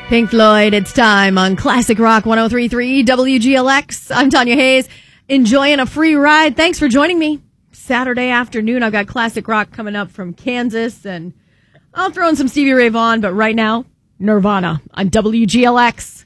Pink Floyd, it's time on Classic Rock 103.3 WGLX. I'm Tanya Hayes, enjoying a free ride. Thanks for joining me. Saturday afternoon, I've got Classic Rock coming up from Kansas, and I'll throw in some Stevie Ray Vaughan, but right now, Nirvana on WGLX.